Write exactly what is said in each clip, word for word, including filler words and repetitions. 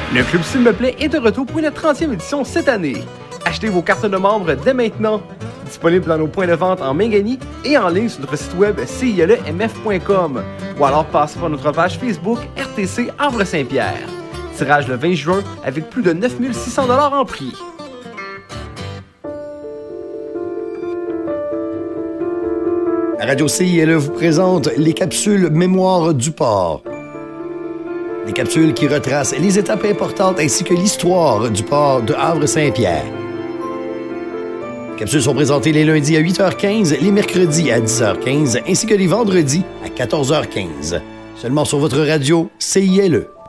Le Club S'il me plaît est de retour pour une trentième édition cette année. Achetez vos cartes de membres dès maintenant. Disponible dans nos points de vente en Mingani et en ligne sur notre site web c i l e m f point com ou alors passez par notre page Facebook R T C Havre-Saint-Pierre. Tirage le vingt juin avec plus de neuf mille six cents dollars en prix. La Radio C I L E vous présente les capsules Mémoire du port. Des capsules qui retracent les étapes importantes ainsi que l'histoire du port de Havre-Saint-Pierre. Les capsules sont présentées les lundis à huit heures quinze, les mercredis à dix heures quinze ainsi que les vendredis à quatorze heures quinze. Seulement sur votre radio C I L E.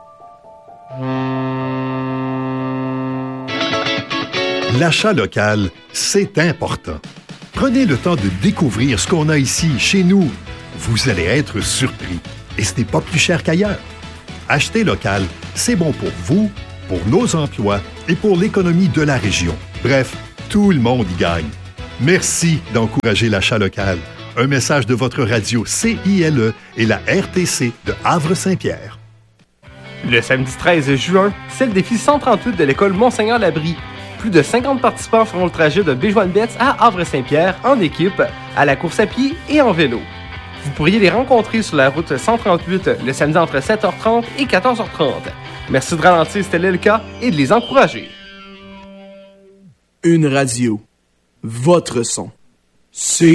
L'achat local, c'est important. Prenez le temps de découvrir ce qu'on a ici, chez nous. Vous allez être surpris. Et ce n'est pas plus cher qu'ailleurs. Acheter local, c'est bon pour vous, pour nos emplois et pour l'économie de la région. Bref, tout le monde y gagne. Merci d'encourager l'achat local. Un message de votre radio C I L E et la R T C de Havre-Saint-Pierre. Le samedi treize juin, c'est le défi cent trente-huit de l'école Monseigneur-Labrie. Plus de cinquante participants feront le trajet de Béjoine-Betz à Havre-Saint-Pierre en équipe, à la course à pied et en vélo. Vous pourriez les rencontrer sur la route cent trente-huit le samedi entre sept heures trente et quatorze heures trente. Merci de ralentir si tel est le cas et de les encourager. Une radio. Votre son. C'est